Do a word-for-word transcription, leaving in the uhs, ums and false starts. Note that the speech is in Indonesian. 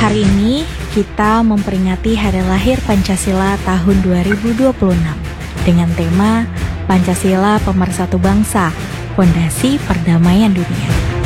Hari ini kita memperingati hari lahir Pancasila tahun dua ribu dua puluh enam dengan tema Pancasila Pemersatu Bangsa, Fondasi Perdamaian Dunia.